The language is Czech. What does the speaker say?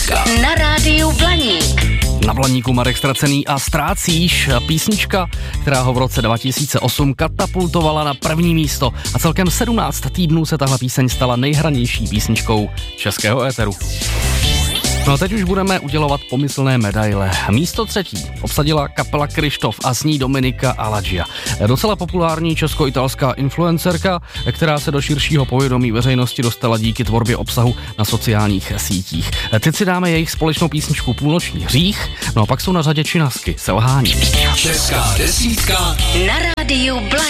desítka na rádiu Blaník. Na Blaníku Marek Ztracený a Ztrácíš, písnička, která ho v roce 2008 katapultovala na první místo a celkem 17 týdnů se tahle píseň stala nejhranější písničkou českého éteru. No a teď už budeme udělovat pomyslné medaile. Místo 3. obsadila kapela Kryštof a s ní Dominika Aladžia. Docela populární česko-italská influencerka, která se do širšího povědomí veřejnosti dostala díky tvorbě obsahu na sociálních sítích. Teď si dáme jejich společnou písničku Půlnoční hřích, no a pak jsou na řadě Činasky, Selhání. Česká desítka Na rádiu Blaník.